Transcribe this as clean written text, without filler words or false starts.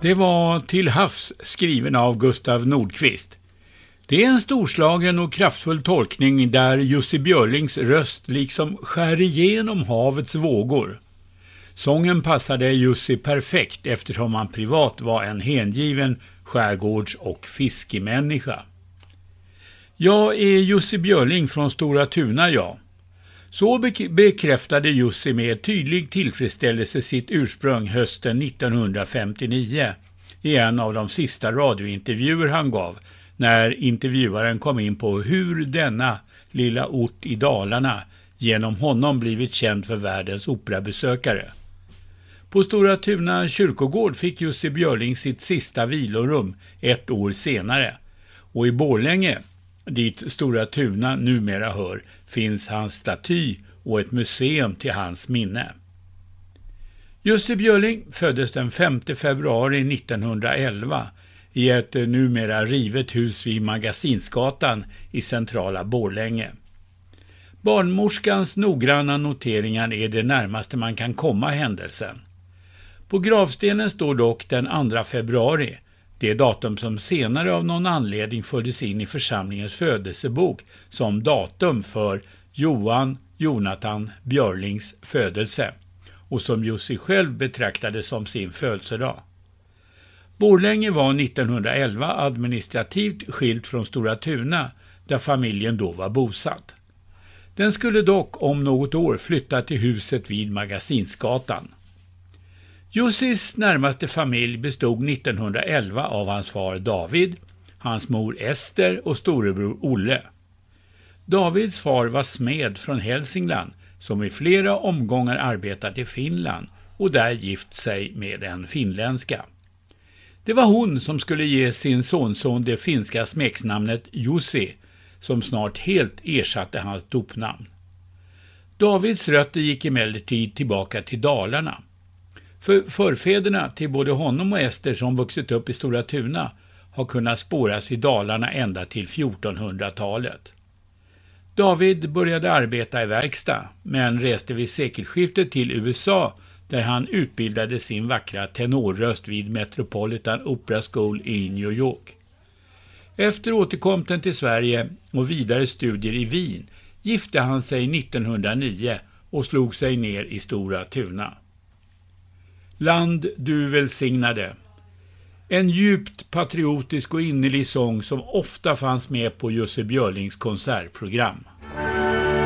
Det var Till havs, skriven av Gustav Nordqvist. Det är en storslagen och kraftfull tolkning där Jussi Björlings röst liksom skär igenom havets vågor. Sången passade Jussi perfekt eftersom han privat var en hängiven skärgårds- och fiskemänniska. Jag är Jussi Björling från Stora Tuna, ja. Så bekräftade Jussi med tydlig tillfredsställelse sitt ursprung hösten 1959 i en av de sista radiointervjuer han gav, när intervjuaren kom in på hur denna lilla ort i Dalarna genom honom blivit känd för världens operabesökare. På Stora Tuna kyrkogård fick Jussi Björling sitt sista vilorum ett år senare, och i Borlänge, dit Stora Tuna numera hör, finns hans staty och ett museum till hans minne. Jussi Björling föddes den 5 februari 1911 i ett numera rivet hus vid Magasinsgatan i centrala Borlänge. Barnmorskans noggranna noteringar är det närmaste man kan komma händelsen. På gravstenen står dock den 2 februari, det datum som senare av någon anledning fördes in i församlingens födelsebok som datum för Johan Jonathan Björlings födelse, och som Jussi själv betraktade som sin födelsedag. Borlänge var 1911 administrativt skilt från Stora Tuna, där familjen då var bosatt. Den skulle dock om något år flytta till huset vid Magasinsgatan. Jussis närmaste familj bestod 1911 av hans far David, hans mor Ester och storebror Olle. Davids far var smed från Hälsingland som i flera omgångar arbetat i Finland och där gift sig med en finländska. Det var hon som skulle ge sin sonson det finska smeksnamnet Jussi, som snart helt ersatte hans dopnamn. Davids rötter gick emellertid tillbaka till Dalarna. För förfäderna till både honom och Ester som vuxit upp i Stora Tuna har kunnat spåras i Dalarna ända till 1400-talet. David började arbeta i verkstad men reste vid sekelskiftet till USA där han utbildade sin vackra tenorröst vid Metropolitan Opera School i New York. Efter återkomsten till Sverige och vidare studier i Wien gifte han sig 1909 och slog sig ner i Stora Tuna. Land du välsignade. En djupt patriotisk och innerlig sång som ofta fanns med på Jussi Björlings konsertprogram.